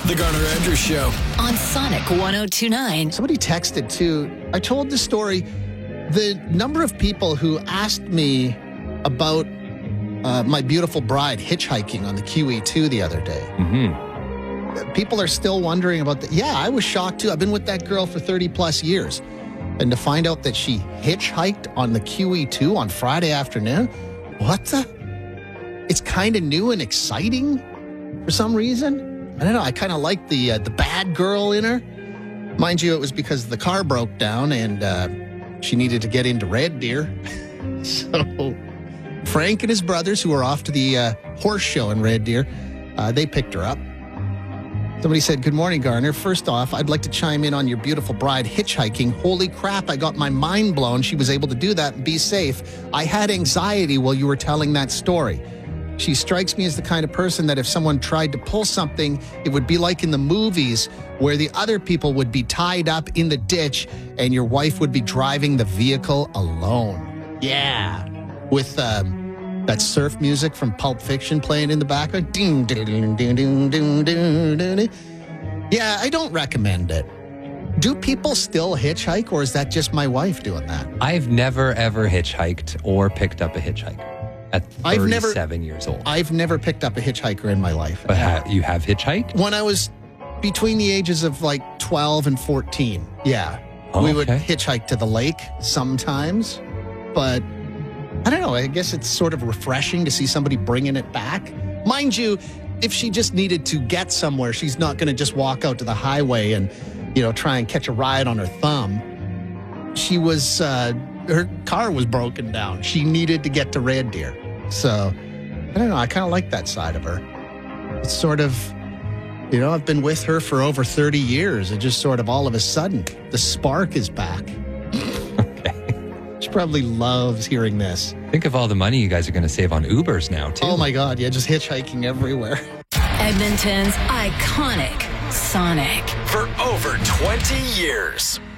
The Garner Andrews Show on Sonic 102.9. Somebody texted too. I told the story. The number of people who asked me about my beautiful bride hitchhiking on the QE2 the other day. Mm-hmm. People are still wondering about that. Yeah, I was shocked too. I've been with that girl for 30 plus years. And to find out that she hitchhiked on the QE2 on Friday afternoon, what the? It's kind of new and exciting for some reason. I don't know. I kind of like the bad girl in her. Mind you, it was because the car broke down and she needed to get into Red Deer. So Frank and his brothers, who were off to the horse show in Red Deer, they picked her up. Somebody said, "Good morning, Garner. First off, I'd like to chime in on your beautiful bride hitchhiking. Holy crap, I got my mind blown. She was able to do that and be safe. I had anxiety while you were telling that story. She strikes me as the kind of person that if someone tried to pull something, it would be like in the movies where the other people would be tied up in the ditch and your wife would be driving the vehicle alone." Yeah. With that surf music from Pulp Fiction playing in the background. Ding, ding, ding, ding, ding, ding, ding, ding. Yeah, I don't recommend it. Do people still hitchhike, or is that just my wife doing that? I've never, ever hitchhiked or picked up a hitchhiker at 37 years old. I've never picked up a hitchhiker in my life. But you have hitchhiked? When I was between the ages of like 12 and 14, yeah. Oh, we would okay. hitchhike to the lake sometimes, but I don't know. I guess it's sort of refreshing to see somebody bringing it back. Mind you, if she just needed to get somewhere, she's not going to just walk out to the highway and, try and catch a ride on her thumb. She was, her car was broken down. She needed to get to Red Deer. So, I don't know. I kind of like that side of her. It's sort of, I've been with her for over 30 years. And just sort of all of a sudden, the spark is back. She probably loves hearing this. Think of all the money you guys are going to save on Ubers now, too. Oh, my God. Yeah, just hitchhiking everywhere. Edmonton's iconic Sonic. for over 20 years.